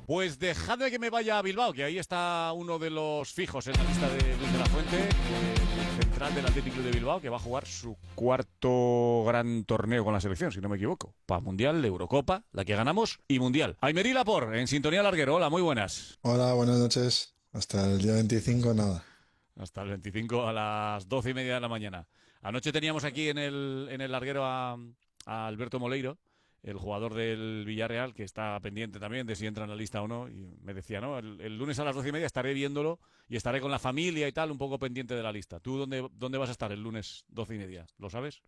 Pues dejadme que me vaya a Bilbao, que ahí está uno de los fijos en la lista de Luis de la Fuente, el central del Athletic Club de Bilbao, que va a jugar su cuarto gran torneo con la selección, si no me equivoco. Para Mundial, Eurocopa, la que ganamos, y Mundial. Aymerí Laporte, en Sintonía Larguero. Hola, muy buenas. Hola, buenas noches. Hasta el día 25 nada. Hasta el 25 a las 12:30 de la mañana. Anoche teníamos aquí en el larguero a Alberto Moleiro, el jugador del Villarreal, que está pendiente también de si entra en la lista o no. Y me decía, ¿no? El lunes a las 12:30 estaré viéndolo y estaré con la familia y tal, un poco pendiente de la lista. ¿Tú dónde vas a estar el lunes 12:30? ¿Lo sabes?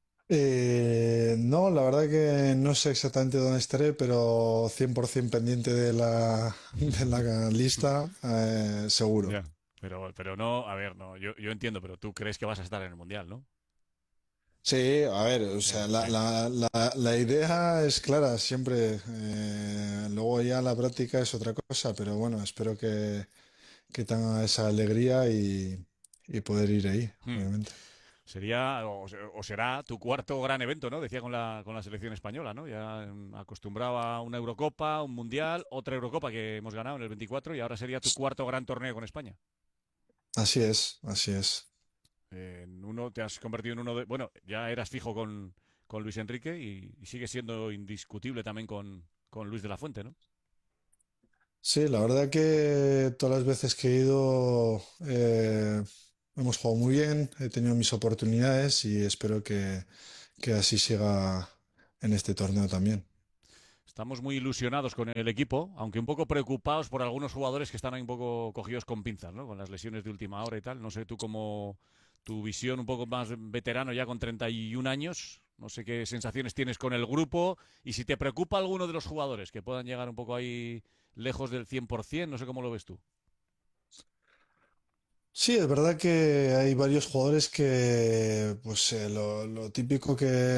No, la verdad que no sé exactamente dónde estaré, pero 100% pendiente de de la lista, seguro. Ya. Pero no, a ver, no, yo entiendo, pero tú crees que vas a estar en el Mundial, ¿no? Sí, a ver, o sea, Venga. la idea es clara siempre. Luego ya la práctica es otra cosa, pero bueno, espero que tenga esa alegría y poder ir ahí, Hmm. obviamente. Sería o será tu cuarto gran evento, ¿no? Decía con la selección española, ¿no? Ya acostumbrado a una Eurocopa, un Mundial, otra Eurocopa que hemos ganado en el 24 y ahora sería tu cuarto gran torneo con España. Así es, así es. Te has convertido en uno de... Bueno, ya eras fijo con Luis Enrique y sigues siendo indiscutible también con Luis de la Fuente, ¿no? Sí, la verdad que todas las veces que he ido hemos jugado muy bien, he tenido mis oportunidades y espero que así siga en este torneo también. Estamos muy ilusionados con el equipo, aunque un poco preocupados por algunos jugadores que están ahí un poco cogidos con pinzas, ¿no? Con las lesiones de última hora y tal. No sé tú cómo tu visión un poco más veterano ya con 31 años. No sé qué sensaciones tienes con el grupo y si te preocupa alguno de los jugadores que puedan llegar un poco ahí lejos del 100%, no sé cómo lo ves tú. Sí, es verdad que hay varios jugadores que, pues lo típico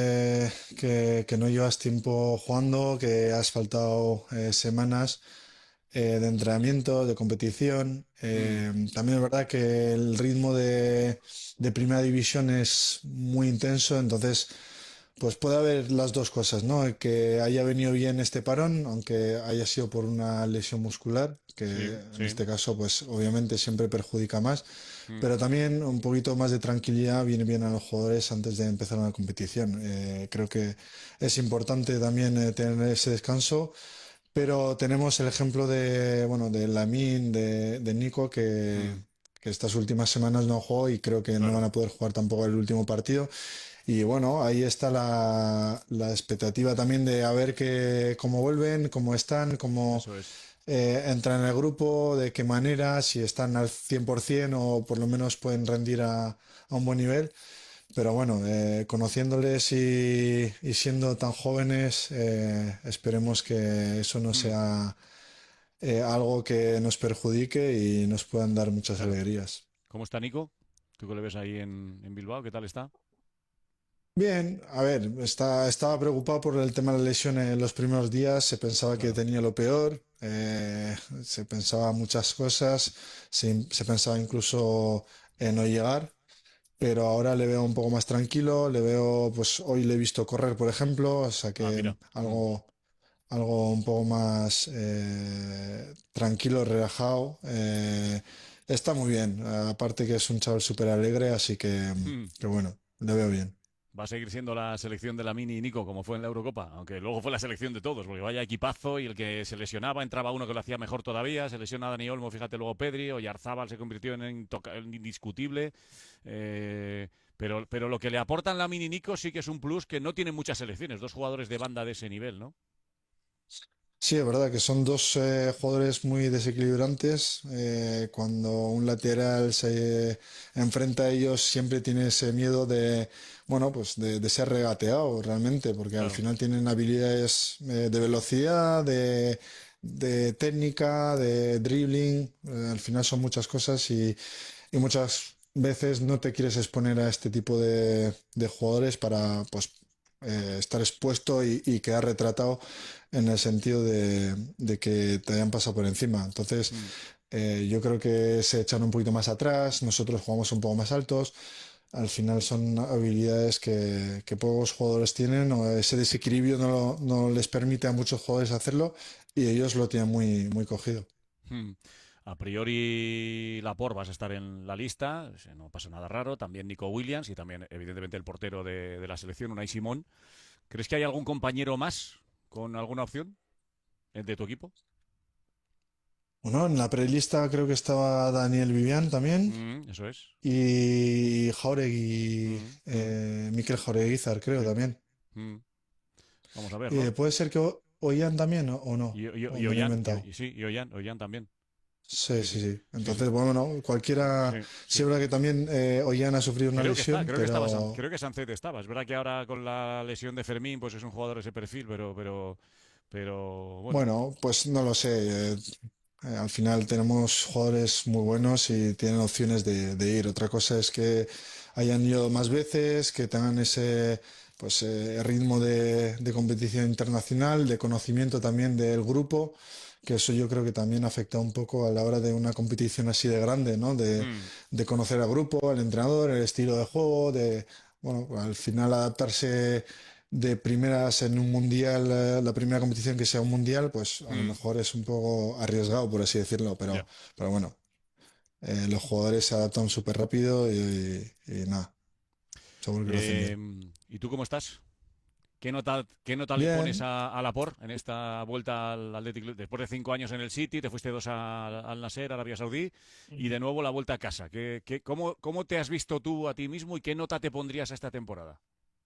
que no llevas tiempo jugando, que has faltado semanas de entrenamiento, de competición. Mm, También es verdad que el ritmo de primera división es muy intenso, entonces pues puede haber las dos cosas, ¿no? Que haya venido bien este parón, aunque haya sido por una lesión muscular, que sí, en sí. este caso pues obviamente siempre perjudica más, Mm, pero también un poquito más de tranquilidad viene bien a los jugadores antes de empezar una competición. Creo que es importante también tener ese descanso. Pero tenemos el ejemplo de, bueno, de Lamine, de Nico, mm, que estas últimas semanas no jugó y creo que no van claro, a poder jugar tampoco el último partido. Y bueno, ahí está la expectativa también de a ver cómo vuelven, cómo están, cómo eso es. entran en el grupo, de qué manera, si están al 100% o por lo menos pueden rendir a un buen nivel. Pero bueno, conociéndoles y siendo tan jóvenes, esperemos que eso no Mm, sea algo que nos perjudique y nos puedan dar muchas claro. alegrías. ¿Cómo está Nico? ¿Tú que le ves ahí en Bilbao? ¿Qué tal está? Bien, a ver, estaba preocupado por el tema de la lesión en los primeros días, se pensaba que Claro. tenía lo peor, se pensaba muchas cosas, se pensaba incluso en no llegar. Pero ahora le veo un poco más tranquilo, le veo, pues hoy le he visto correr, por ejemplo, o sea Ah, que mira. Mm. algo un poco más tranquilo, relajado. Está muy bien, aparte que es un chaval súper alegre, así Mm. que bueno, le veo bien. Va a seguir siendo la selección de la Mini y Nico, como fue en la Eurocopa, aunque luego fue la selección de todos, porque vaya equipazo y el que se lesionaba entraba uno que lo hacía mejor todavía, se lesiona Dani Olmo, fíjate luego Pedri, o Yarzábal se convirtió en indiscutible, eh, pero lo que le aportan la Mini y Nico sí que es un plus que no tienen muchas selecciones, dos jugadores de banda de ese nivel, ¿no? Sí, es verdad que son dos jugadores muy desequilibrantes. Cuando un lateral se enfrenta a ellos, siempre tiene ese miedo de, bueno, pues de ser regateado realmente, porque al Claro. final tienen habilidades de velocidad, de técnica, de dribbling. Al final son muchas cosas y muchas veces no te quieres exponer a este tipo de jugadores para, pues, estar expuesto y quedar retratado en el sentido de que te hayan pasado por encima. Entonces, Mm, yo creo que se echan un poquito más atrás, nosotros jugamos un poco más altos, al final son habilidades que pocos jugadores tienen, o ese desequilibrio no les permite a muchos jugadores hacerlo y ellos lo tienen muy, muy cogido. Hmm. A priori, Laporte vas a estar en la lista, no pasa nada raro. También Nico Williams y también, evidentemente, el portero de la selección, Unai Simón. ¿Crees que hay algún compañero más con alguna opción de tu equipo? Bueno, en la prelista creo que estaba Daniel Vivian también Eso es. y Jauregui, Mm, mm, Mikel Jaureguizar creo sí. también. Mm. Vamos a ver, ¿no? ¿Puede ser que Ollán también o no? ¿O Y me lo he Ollán, inventado? sí, Ollán también. Sí, Sí, sí, sí, sí. sí, sí, Entonces, bueno, no, cualquiera. sí, Sí, sí. es verdad que también Ollán ha sufrido una lesión, Creo que estaba, pero creo que Sancet estaba. Es verdad que ahora con la lesión de Fermín, pues es un jugador de ese perfil, pero bueno. bueno, pues no lo sé. Al final tenemos jugadores muy buenos y tienen opciones de ir. Otra cosa es que hayan ido más veces, que tengan ese pues ritmo de competición internacional, de conocimiento también del grupo, que eso yo creo que también afecta un poco a la hora de una competición así de grande, ¿no? Mm, De conocer al grupo, al entrenador, el estilo de juego, de bueno, al final adaptarse de primeras en un mundial, la primera competición que sea un mundial, pues a lo mm, mejor es un poco arriesgado, por así decirlo, ya. pero bueno, los jugadores se adaptan súper rápido y nada, seguro que lo hacen Eh, bien. ¿Y tú cómo estás? Qué nota le pones Bien, a Laporte en esta vuelta al Athletic Club? Después de 5 años en el City, te fuiste 2 al Nasser, Arabia Saudí, y de nuevo la vuelta a casa. Cómo te has visto tú a ti mismo y qué nota te pondrías a esta temporada?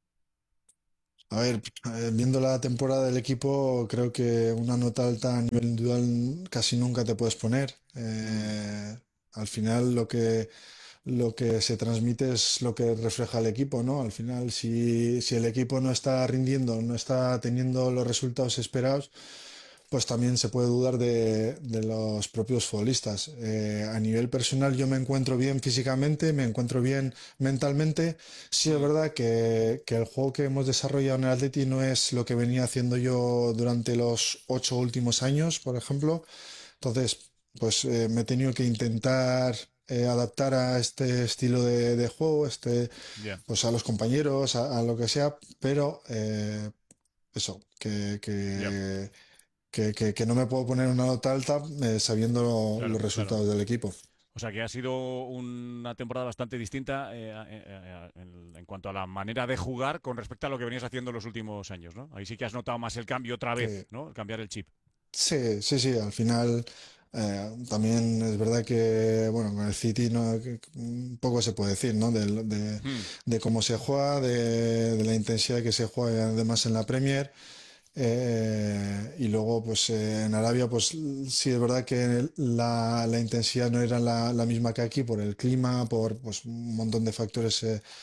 a ver, viendo la temporada del equipo, creo que una nota alta a nivel individual casi nunca te puedes poner. Mm, Al final lo que se transmite es lo que refleja el equipo, ¿no? Al final, si el equipo no está rindiendo, no está teniendo los resultados esperados, pues también se puede dudar de los propios futbolistas. A nivel personal yo me encuentro bien físicamente, me encuentro bien mentalmente. Sí es mm, verdad que el juego que hemos desarrollado en el Atleti no es lo que venía haciendo yo durante los 8 últimos años, por ejemplo. Entonces, pues me he tenido que intentar adaptar a este estilo de juego, ya, pues a los compañeros, a lo que sea, pero eso, ya. que no me puedo poner una nota alta sabiendo Claro, los claro. resultados del equipo. O sea que ha sido una temporada bastante distinta en cuanto a la manera de jugar con respecto a lo que venías haciendo en los últimos años, ¿no? Ahí sí que has notado más el cambio otra vez, Sí, ¿no? El cambiar el chip. sí, sí, sí, al final también es verdad que, bueno, con el City no, poco se puede decir, ¿no? Hmm, De cómo se juega, de la intensidad que se juega además en la Premier. Y luego, pues en Arabia, pues sí es verdad que la intensidad no era la misma que aquí por el clima, por pues, un montón de factores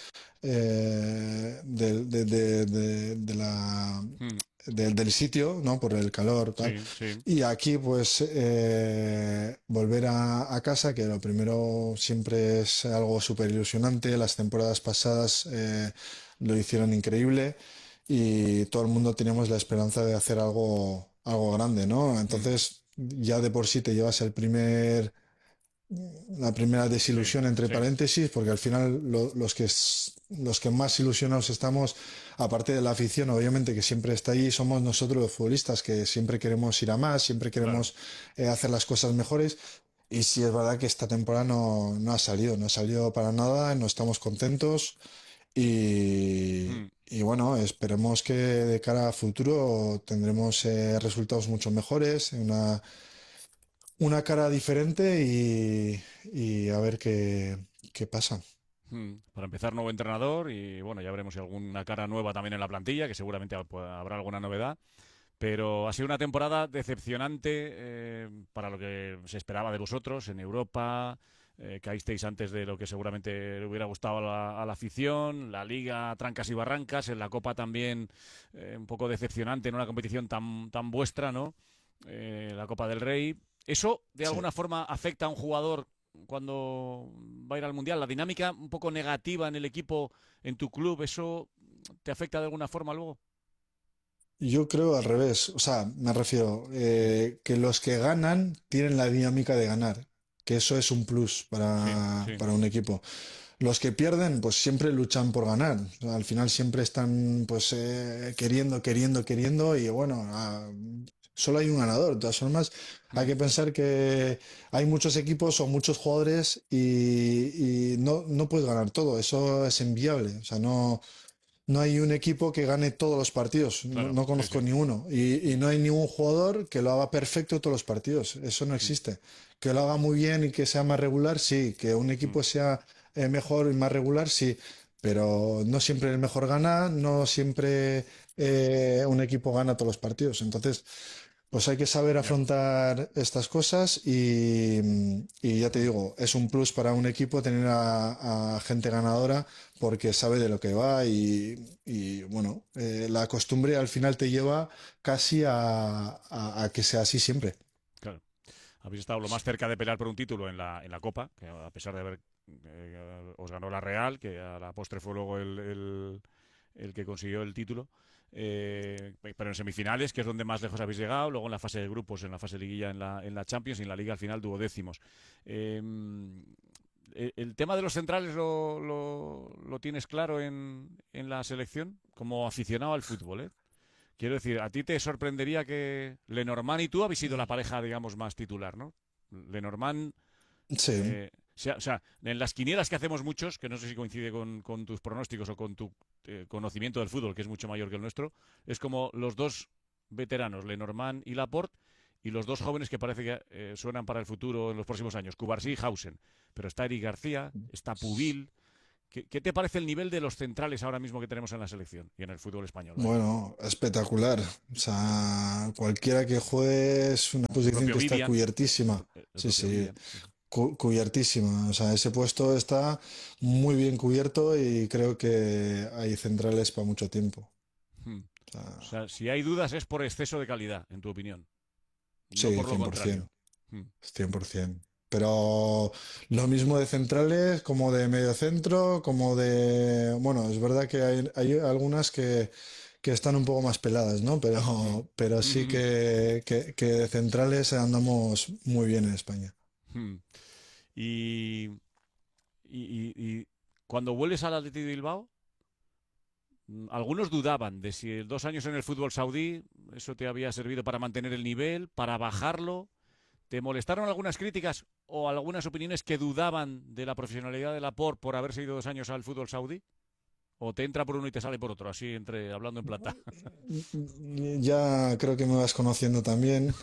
hmm, del sitio, ¿no? Por el calor, tal. sí, sí, Y aquí, pues, volver a casa, que lo primero siempre es algo súper ilusionante. Las temporadas pasadas lo hicieron increíble y todo el mundo teníamos la esperanza de hacer algo grande, ¿no? hmm, Entonces, ya de por sí te llevas la primera sí, desilusión entre sí, paréntesis, porque al final los que más ilusionados estamos, aparte de la afición, obviamente que siempre está ahí, somos nosotros los futbolistas que siempre queremos ir a más, siempre claro. queremos hacer las cosas mejores. Y sí es verdad que esta temporada no ha salido para nada, no estamos contentos Hmm, y bueno, esperemos que de cara a futuro tendremos resultados mucho mejores, una cara diferente y a ver qué pasa. Para empezar, nuevo entrenador y bueno, ya veremos si alguna cara nueva también en la plantilla, que seguramente habrá alguna novedad. Pero ha sido una temporada decepcionante para lo que se esperaba de vosotros en Europa. Caísteis antes de lo que seguramente le hubiera gustado a la afición. La Liga, trancas y barrancas. En la Copa también un poco decepcionante en una competición tan vuestra, ¿no? La Copa del Rey. ¿Eso de Sí. alguna forma afecta a un jugador cuando va a ir al Mundial? ¿La dinámica un poco negativa en el equipo, en tu club, eso te afecta de alguna forma luego? Yo creo al revés, o sea, me refiero que los que ganan tienen la dinámica de ganar, que eso es un plus Sí, sí. para un equipo. los que pierden, pues siempre luchan por ganar. O sea, al final siempre están pues queriendo, queriendo, queriendo y bueno, solo hay un ganador. De todas formas, hay Mm, que pensar que hay muchos equipos o muchos jugadores y no puedes ganar todo. Eso es inviable. O sea, no hay un equipo que gane todos los partidos. No, claro, no sí, conozco sí. ni uno. Y no hay ningún jugador que lo haga perfecto todos los partidos. Eso no Mm, existe. Que lo haga muy bien y que sea más regular, sí. Que un mm, equipo sea mejor y más regular, sí. Pero no siempre el mejor gana, no siempre un equipo gana todos los partidos. Entonces, pues hay que saber ya. afrontar estas cosas y ya te Mm, digo, es un plus para un equipo tener a gente ganadora porque sabe de lo que va y, bueno, la costumbre al final te lleva casi a que sea así siempre. claro. Habéis estado lo más cerca de pelear por un título en la Copa, que a pesar de haber os ganó la Real, que a la postre fue luego el que consiguió el título. Pero en semifinales, que es donde más lejos habéis llegado, luego en la fase de grupos, en la fase de liguilla, en la Champions y en la Liga al final duodécimos. Eh, el tema de los centrales lo tienes claro en la selección como aficionado al fútbol, ¿eh? Quiero decir, a ti te sorprendería que Lenormand y tú habéis sido la pareja, digamos, más titular, ¿no? Lenormand, Sí, o sea, en las quinielas que hacemos muchos, que no sé si coincide con tus pronósticos o con tu conocimiento del fútbol, que es mucho mayor que el nuestro, es como los dos veteranos, Lenormand y Laporte, y los dos jóvenes que parece que suenan para el futuro en los próximos años, Cubarsí y Hausen. Pero está Eric García, está Pubil. ¿Qué te parece el nivel de los centrales ahora mismo que tenemos en la selección y en el fútbol español? Vaya. bueno, espectacular. O sea, cualquiera que juegue es una El posición propio que está Vivian, cubiertísima. el Sí, propio sí. Vivian. Sí, sí. Cubiertísima. O sea, ese puesto está muy bien cubierto y creo que hay centrales para mucho tiempo. Hmm. O O sea, sea, si hay dudas es por exceso de calidad, en tu opinión, no sí, por lo contrario. 100%, Hmm. 100%. Pero lo mismo de centrales como de mediocentro, como de... Bueno, es verdad que hay algunas que están un poco más peladas, ¿no? Hmm. Pero sí Hmm. que de centrales andamos muy bien en España. Hmm. Y, y cuando vuelves al Athletic de Bilbao, algunos dudaban de si 2 años en el fútbol saudí, eso te había servido para mantener el nivel, para bajarlo. ¿Te molestaron algunas críticas o algunas opiniones que dudaban de la profesionalidad de Laporte por haberse ido 2 años al fútbol saudí? ¿O te entra por uno y te sale por otro? Así, hablando en plata. Ya creo que me vas conociendo también.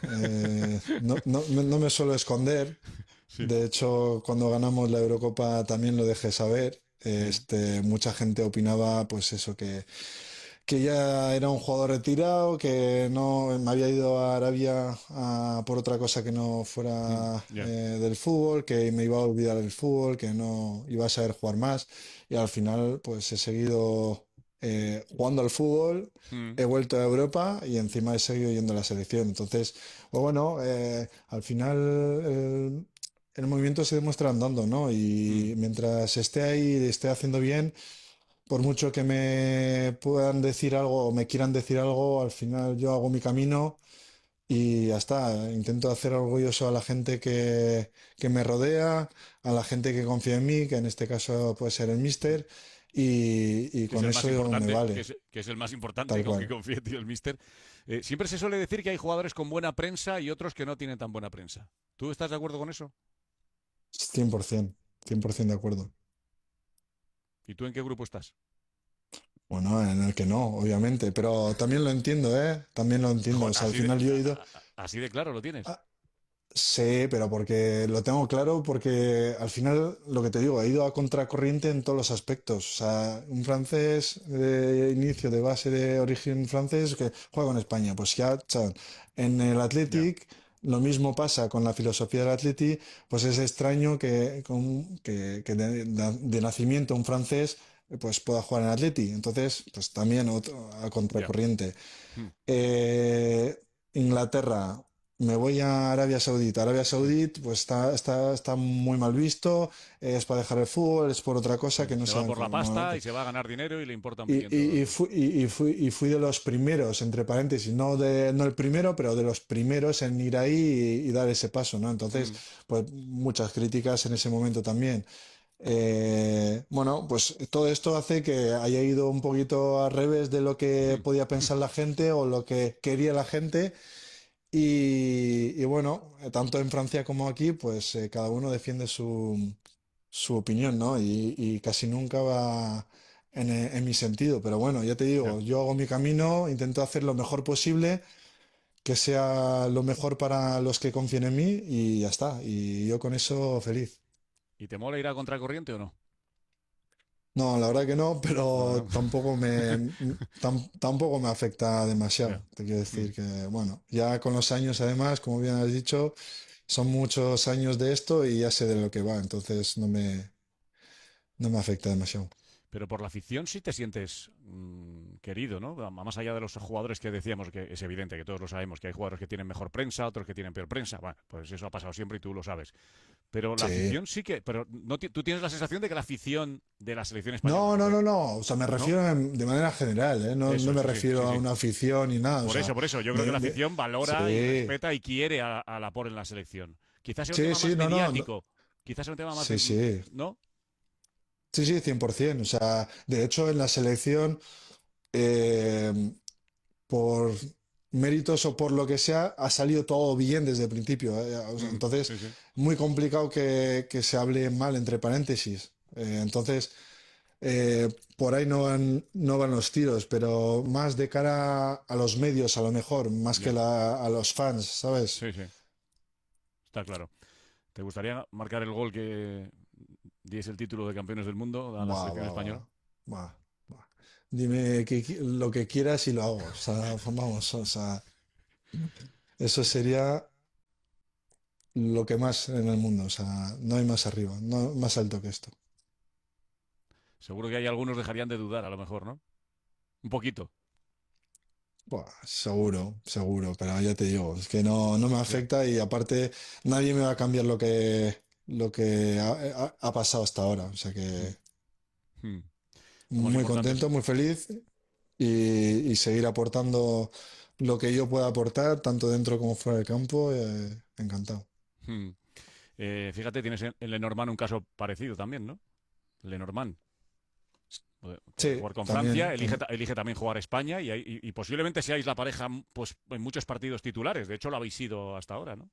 No me suelo esconder. Sí. De hecho, cuando ganamos la Eurocopa también lo dejé saber. Mm, Mucha gente opinaba, pues eso, que ya era un jugador retirado, que no me había ido a Arabia por otra cosa que no fuera ya. del fútbol, que me iba a olvidar del fútbol, que no iba a saber jugar más. Y al final, pues he seguido jugando al fútbol, Mm, he vuelto a Europa y encima he seguido yendo a la selección. Entonces, pues bueno, al final el movimiento se demuestra andando, ¿no? mm, Y mientras esté ahí y esté haciendo bien. Por mucho que me puedan decir algo o me quieran decir algo, al final yo hago mi camino y ya está. Intento hacer orgulloso a la gente que me rodea, a la gente que confía en mí, que en este caso puede ser el mm. míster, y Que es con el más eso me importante, que vale, es, que es el más importante, tal con que cual. confíe, tío, el míster. Siempre se suele decir que hay jugadores con buena prensa y otros que no tienen tan buena prensa. ¿Tú estás de acuerdo con eso? 100%, 100% de acuerdo. ¿Y tú en qué grupo estás? Bueno, en el que no, obviamente, pero también lo entiendo, ¿eh? También lo entiendo. O Joder, sea, al final yo he ido. así de claro lo tienes. Sí, pero porque lo tengo claro, porque al final, lo que te digo, he ido a contracorriente en todos los aspectos. O sea, un francés de inicio, de base de origen francés, que juega en España, pues ya, chaval, en el Ya. Athletic lo mismo pasa con la filosofía del Athletic, pues es extraño que de nacimiento un francés pues pueda jugar en Athletic. Entonces, pues también a Ya. contracorriente. Mm, Eh, Inglaterra, me voy a Arabia Saudita. Arabia mm. Saudita, pues está muy mal visto, es para dejar el fútbol, es por otra cosa que no Se va saben por la cómo. No, pasta y se va a ganar dinero y le importa un y, pimiento. y fui de los primeros, entre paréntesis, no el primero, pero de los primeros en ir ahí y dar ese paso, ¿no? Entonces, Mm, pues muchas críticas en ese momento también. Bueno, pues todo esto hace que haya ido un poquito al revés de lo que Mm, podía pensar la gente o lo que quería la gente. Y bueno, tanto en Francia como aquí, pues cada uno defiende su opinión, ¿no? Y casi nunca va en mi sentido. Pero bueno, ya te ya. digo, yo hago mi camino, intento hacer lo mejor posible, que sea lo mejor para los que confíen en mí y ya está. Y yo con eso feliz. ¿Y te mola ir a contracorriente o no? No, la verdad que no, No, pero no. tampoco me afecta Ya. demasiado. Te quiero Mm. decir que, bueno, ya con los años, además, como bien has dicho, son muchos años de esto y ya sé de lo que va, entonces no me afecta demasiado. Pero por la afición sí te sientes querido, ¿no? Más allá de los jugadores que decíamos, que es evidente que todos lo sabemos, que hay jugadores que tienen mejor prensa, otros que tienen peor prensa. Bueno, pues eso ha pasado siempre y tú lo sabes. Pero la Sí. afición sí que. Pero no, tú tienes la sensación de que la afición de la selección española, No, no no, sé, no, no. O sea, me ¿no? refiero de manera general, ¿eh? No, Eso, no me eso sí, sí, refiero a sí. una afición ni nada. O sea, Por eso, yo creo que de, la de- afición valora y sí, respeta y quiere a la por en la selección. Quizás sea un sí, tema más sí, no, no, mediático. Quizás sea un tema más. sí, sí. ¿No? Sí, sí, 100%. O sea, de hecho, en la selección, eh, por méritos o por lo que sea, ha salido todo bien desde el principio. O sea, entonces, Sí, sí. muy complicado que se hable mal entre paréntesis. Entonces, por ahí no van los tiros, pero más de cara a los medios, a lo mejor, más que Ya. a los fans, ¿sabes? Sí, sí. Está claro. ¿Te gustaría marcar el gol que diese el título de campeones del mundo a la Buah, selección buah, española? buah, buah, buah. Dime lo que quieras y lo hago. O sea, vamos, o sea, eso sería lo que más en el mundo. O sea, no hay más arriba, no más alto que esto. Seguro que hay algunos dejarían de dudar, a lo mejor, ¿no? Un poquito. Buah, seguro, seguro, pero ya te digo, es que no me Ya. afecta y aparte nadie me va a cambiar lo que ha pasado hasta ahora. O sea Mm, que mm. Lo más muy importante es. contento, muy feliz y seguir aportando lo que yo pueda aportar, tanto dentro como fuera del campo, encantado. mm. Fíjate, tienes en Lenormand un caso parecido también, ¿no? Lenormand. Puede Sí, jugar con Francia, también. elige también jugar España y posiblemente seáis la pareja pues, en muchos partidos titulares. De hecho, lo habéis sido hasta ahora, ¿no?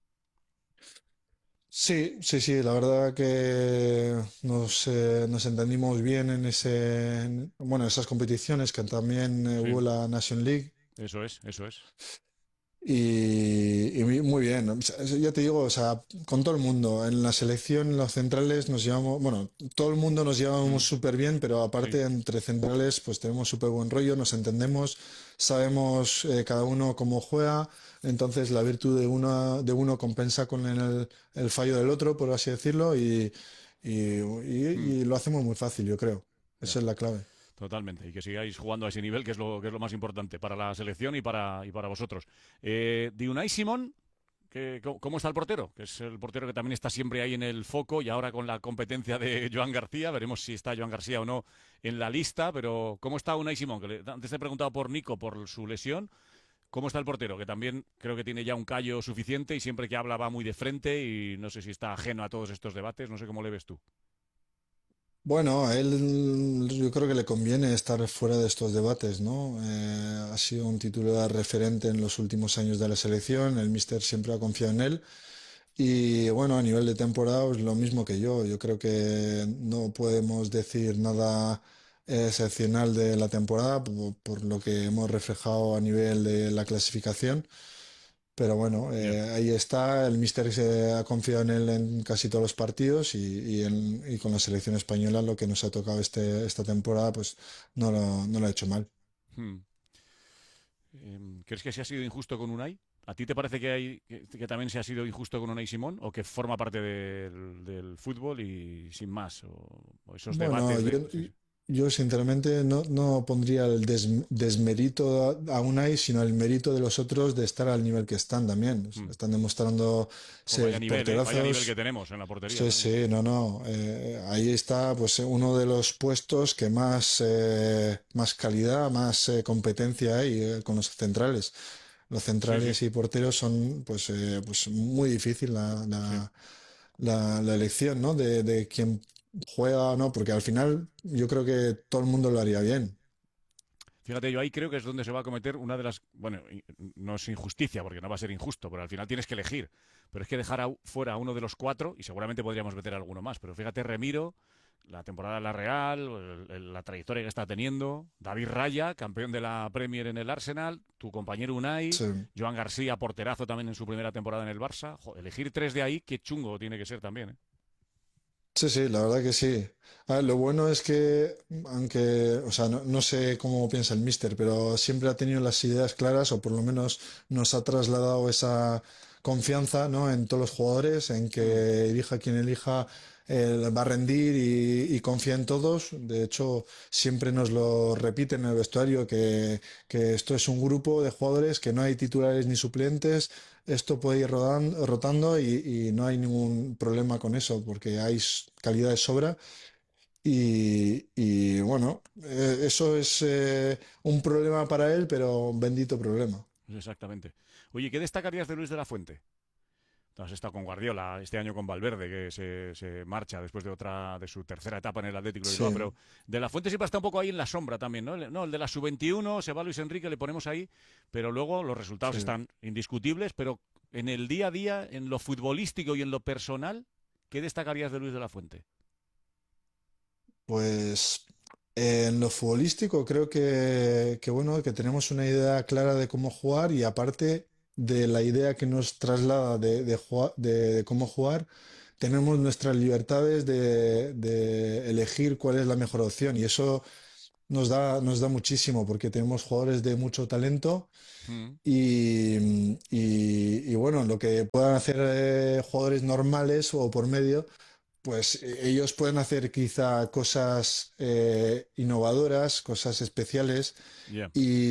Sí, sí, sí, la verdad que nos entendimos bien bueno, esas competiciones que también Sí, hubo la Nation League. eso es, eso es. Y muy bien, ¿no? O sea, ya te digo, o sea, con todo el mundo, en la selección, en los centrales nos llevamos, bueno, todo el mundo nos llevamos Mm, súper bien, pero sí. aparte entre centrales pues tenemos súper buen rollo, nos entendemos, sabemos cada uno cómo juega, entonces la virtud de uno compensa con el fallo del otro, por así decirlo, Mm, y lo hacemos muy fácil, yo creo. ya. Esa es la clave. Totalmente, y que sigáis jugando a ese nivel, que es lo más importante para la selección y para vosotros. De Unai Simón, ¿cómo está el portero? Que es el portero que también está siempre ahí en el foco y ahora con la competencia de Joan García, veremos si está Joan García o no en la lista, pero ¿cómo está Unai Simón? Antes te he preguntado por Nico, por su lesión. ¿Cómo está el portero? Que también creo que tiene ya un callo suficiente y siempre que habla va muy de frente y no sé si está ajeno a todos estos debates, no sé cómo le ves tú. Bueno, a él yo creo que le conviene estar fuera de estos debates, ¿no? Ha sido un titular referente en los últimos años de la selección, el míster siempre ha confiado en él y bueno, a nivel de temporada es lo mismo que yo. Yo creo que no podemos decir nada excepcional de la temporada por lo que hemos reflejado a nivel de la clasificación. Pero bueno, Ya. ahí está, el míster se ha confiado en él en casi todos los partidos y con la selección española lo que nos ha tocado esta temporada, pues no lo ha hecho mal. Hmm. ¿Crees que se ha sido injusto con Unai? ¿A ti te parece que también se ha sido injusto con Unai Simón o que forma parte del fútbol y sin más? O esos Bueno, debates yo, de. Sí, sí. yo sinceramente no pondría el desmérito a Unai, sino el mérito de los otros de estar al nivel que están también. Hmm. Están demostrando Pues vaya ser nivel, ¿eh? Vaya nivel que porterazos. tenemos en la portería Sí, también, sí. sí, no, no. Ahí está, pues, uno de los puestos que más calidad, más competencia hay con los centrales. Los Sí, sí, centrales y porteros son, pues muy difícil la, sí. la, la, la elección, ¿no? De quién. juega o no, porque al final yo creo que todo el mundo lo haría bien. Fíjate, yo ahí creo que es donde se va a cometer una de las, bueno, no es injusticia, porque no va a ser injusto, pero al final tienes que elegir. Pero es que dejar fuera a uno de los cuatro, y seguramente podríamos meter alguno más, pero fíjate, Remiro, la temporada de la Real, la trayectoria que está teniendo, David Raya, campeón de la Premier en el Arsenal, tu compañero Unai, Sí. Joan García, porterazo también en su primera temporada en el Barça. Jo, elegir tres de ahí, qué chungo tiene que ser también, ¿eh? Sí, sí, la verdad que sí. A ver, lo bueno es que, aunque, o sea, no sé cómo piensa el míster, pero siempre ha tenido las ideas claras, o por lo menos nos ha trasladado esa confianza, ¿no? En todos los jugadores, en Mm, que elija quien elija, va a rendir y confía en todos. De hecho, siempre nos lo repite en el vestuario que esto es un grupo de jugadores, que no hay titulares ni suplentes. Esto puede ir rotando y no hay ningún problema con eso porque hay calidad de sobra y bueno, eso es un problema para él, pero un bendito problema. exactamente. Oye, ¿qué destacarías de Luis de la Fuente? Has estado con Guardiola, este año con Valverde, que se marcha después de otra de su tercera etapa en el Atlético de Bilbao, Sí, pero de la Fuente siempre está un poco ahí en la sombra también, ¿no? No, el de la sub-21, se va Luis Enrique, le ponemos ahí, pero luego los resultados sí. están indiscutibles, pero en el día a día, en lo futbolístico y en lo personal, ¿qué destacarías de Luis de la Fuente? Pues en lo futbolístico creo que bueno, que tenemos una idea clara de cómo jugar y aparte de la idea que nos traslada de cómo jugar, tenemos nuestras libertades de elegir cuál es la mejor opción y eso nos da muchísimo porque tenemos jugadores de mucho talento Mm, y bueno, lo que puedan hacer jugadores normales o por medio pues ellos pueden hacer quizá cosas innovadoras, cosas especiales yeah.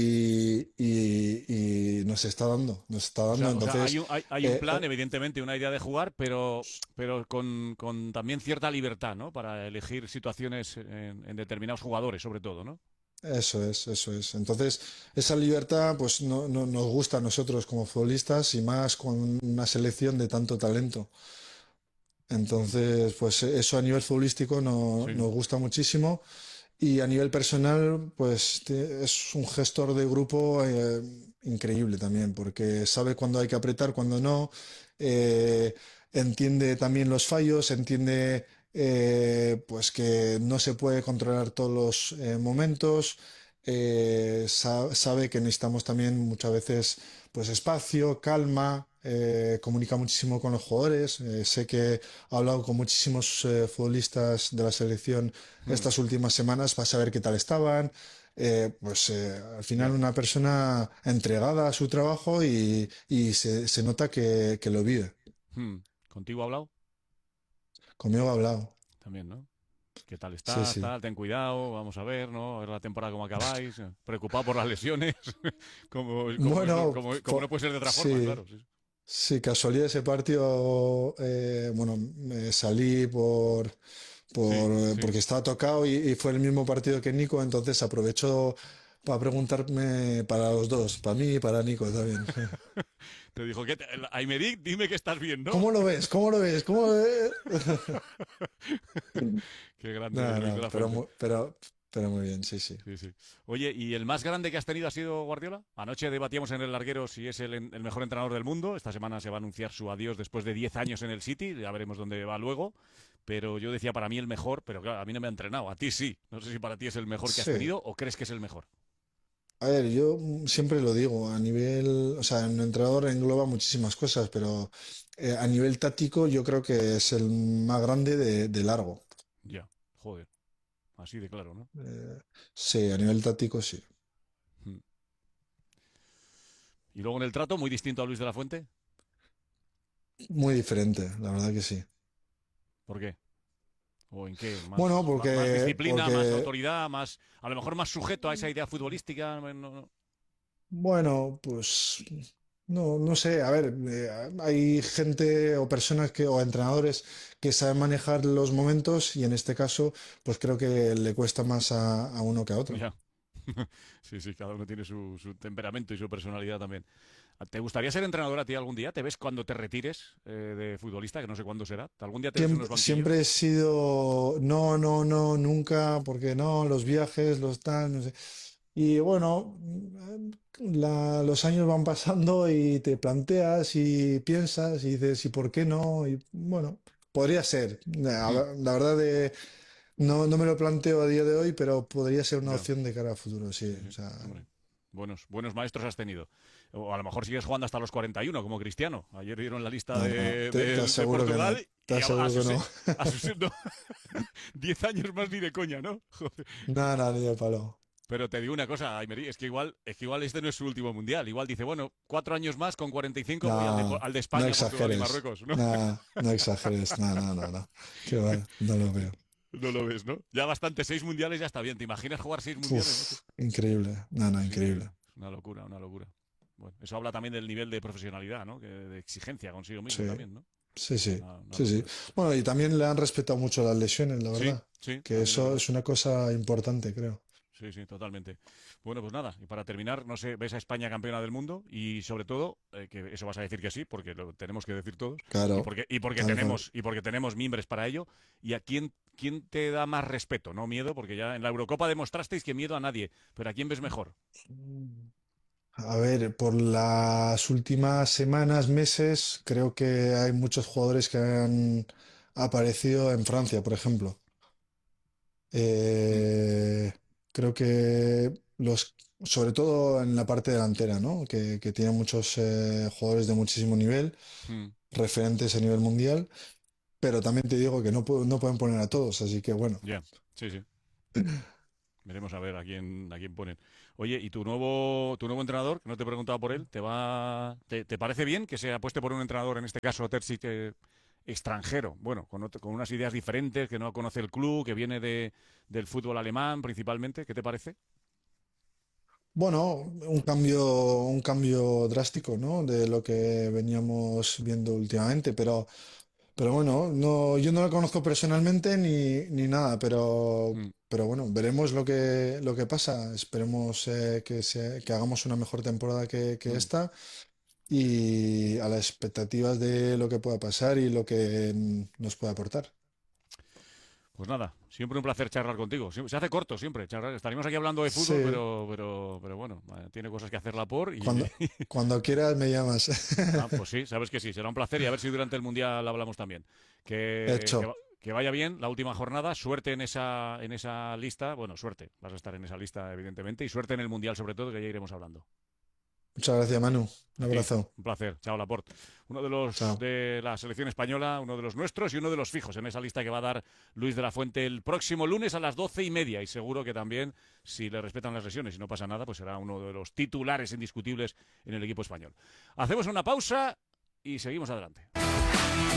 y nos está dando, nos está dando. O sea, Entonces, hay un eh, plan, evidentemente, una idea de jugar, pero con también cierta libertad, ¿no? Para elegir situaciones en determinados jugadores, sobre todo, ¿no? eso es, eso es. Entonces, esa libertad pues nos gusta a nosotros como futbolistas y más con una selección de tanto talento. Mm, Entonces, pues eso a nivel futbolístico sí. nos gusta muchísimo. Y a nivel personal, pues es un gestor de grupo increíble también, porque sabe cuándo hay que apretar, cuándo no, eh, entiende también los fallos, entiende pues que no se puede controlar todos los momentos, sabe que necesitamos también muchas veces pues espacio, calma, comunica muchísimo con los jugadores, sé que ha hablado con muchísimos futbolistas de la selección Mm, estas últimas semanas para saber qué tal estaban. Al final ya. una persona entregada a su trabajo y se nota que lo vive. Mm. ¿Contigo ha hablado? Conmigo ha hablado. También, ¿no? ¿Qué tal Sí, estás? sí. Tal, ten cuidado, vamos a ver, ¿no? A ver la temporada cómo acabáis. Preocupado por las lesiones. Bueno, Como no puede ser de otra forma, sí, claro. Sí, sí. sí, casualidad ese partido, bueno, me salí Sí, sí. porque estaba tocado y fue el mismo partido que Nico, entonces aprovecho para preguntarme para los dos, para mí y para Nico también. Te dijo, Aymeric, dime que estás bien, ¿no? ¿Cómo lo ves? ¿Cómo lo ves? ¿Cómo lo ves? Qué grande No, eres, Luis de no, la Fuente. pero muy bien, sí, sí. Sí, sí. Oye, ¿y el más grande que has tenido ha sido Guardiola? Anoche debatíamos en el larguero si es el mejor entrenador del mundo. Esta semana se va a anunciar su adiós después de 10 años en el City. Ya veremos dónde va luego. Pero yo decía para mí el mejor, pero claro, a mí no me ha entrenado. A ti sí. No sé si para ti es el mejor que has Sí. tenido o crees que es el mejor. A ver, yo siempre lo digo, a nivel, o sea, un entrenador engloba muchísimas cosas, pero a nivel táctico yo creo que es el más grande de largo. Ya, joder. Así de claro, ¿no? Eh, sí, a nivel táctico sí. Mm. Y luego en el trato, muy distinto a Luis de la Fuente. Muy diferente, la verdad que sí. ¿Por qué? ¿O en qué? Bueno, Más disciplina, más porque autoridad, más, a lo mejor más sujeto a esa idea futbolística. bueno, pues no sé, a ver, hay gente o personas o entrenadores que saben manejar los momentos y en este caso, pues creo que le cuesta más a uno que a otro. Ya. Sí, sí, cada uno tiene su temperamento y su personalidad también. ¿Te gustaría ser entrenador a ti algún día? ¿Te ves cuando te retires de futbolista? Que no sé cuándo será. ¿Algún día te ves en unos banquillos? Siempre he sido, no, no, no, nunca, porque no, los viajes, los tal, no sé. Y bueno, los años van pasando y te planteas y piensas y dices, ¿y por qué no? Y bueno, podría ser. Hmm, La verdad no, no me lo planteo a día de hoy, pero podría ser una ya, opción de cara a futuro, sí. sí, O sí, sea, hombre. Buenos maestros has tenido. O a lo mejor sigues jugando hasta los 41, como Cristiano. Ayer dieron la lista no, no, te de aseguro que no, Portugal te y aseguro que no. a sus no, 10 años más ni de coña, ¿no? Joder. Nada, ni de palo. Pero te digo una cosa, Aymerí, es que igual este no es su último mundial. Igual dice, bueno, 4 años más, con 45 voy No, al de no España, Portugal y exageres. Marruecos, ¿no? No, no exageres. No, no, no, no. Qué va, no lo veo. No lo ves, ¿no? Ya bastante, 6 mundiales ya está bien. ¿Te imaginas jugar 6 mundiales, macho? Uf, increíble. No, no, Es increíble. increíble. Una locura, una locura. Bueno, eso habla también del nivel de profesionalidad, ¿no? De exigencia consigo mismo Sí, también, ¿no? sí, sí, Una sí, sí. locura. Bueno, y también le han respetado mucho las lesiones, la Sí, verdad. sí, Que también es eso verdad. es una cosa importante, creo. Sí, sí, totalmente. Bueno, pues nada, y para terminar, no sé, ves a España campeona del mundo y sobre todo, que eso vas a decir que sí, porque lo tenemos que decir todos, y Claro, porque, y porque tal cual. tenemos, y porque tenemos mimbres para ello, y a quién te da más respeto, no miedo, porque ya en la Eurocopa demostrasteis que miedo a nadie, pero ¿a quién ves mejor? A ver, por las últimas semanas, meses, creo que hay muchos jugadores que han aparecido en Francia, por ejemplo. Mm, Eh, Creo que sobre todo en la parte delantera, ¿no? Que tiene muchos jugadores de muchísimo nivel, mm, referentes a nivel mundial, pero también te digo que no pueden poner a todos, así que bueno. ya, sí, sí. Veremos a ver a quién ponen. Oye, ¿y tu nuevo entrenador, que no te he preguntado por él, te parece bien que se apueste por un entrenador, en este caso Terzic, extranjero? Bueno, con unas ideas diferentes, que no conoce el club, que viene del fútbol alemán principalmente. ¿Qué te parece? Bueno, un cambio drástico, ¿no? De lo que veníamos viendo últimamente, pero bueno, no, yo no lo conozco personalmente ni nada, Mm, pero bueno, veremos lo que pasa. Esperemos que hagamos una mejor temporada que mm. esta y a las expectativas de lo que pueda pasar y lo que nos pueda aportar. Pues nada, siempre un placer charlar contigo. Se hace corto siempre charlar. Estaríamos aquí hablando de fútbol, Sí, pero bueno, tiene cosas que hacer la por y... cuando quieras me llamas. Ah, pues sí, sabes que sí, será un placer y a ver si durante el Mundial hablamos también. Que, que, Hecho. va- que vaya bien la última jornada, suerte en esa lista, bueno, suerte, vas a estar en esa lista evidentemente y suerte en el Mundial sobre todo, que ya iremos hablando. Muchas gracias, Manu. Un A ti, abrazo. un placer, chao Laporte. Uno de los Chao. de la selección española, uno de los nuestros y uno de los fijos en esa lista que va a dar Luis de la Fuente el próximo lunes a las 12:30 y seguro que también, si le respetan las lesiones y no pasa nada, pues será uno de los titulares indiscutibles en el equipo español. Hacemos una pausa y seguimos adelante.